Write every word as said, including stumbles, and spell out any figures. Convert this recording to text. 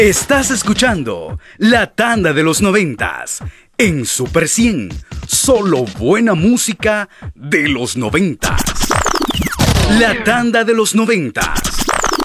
Estás escuchando La Tanda de los Noventas en Super cien. Solo buena música de los noventas. La Tanda de los Noventas.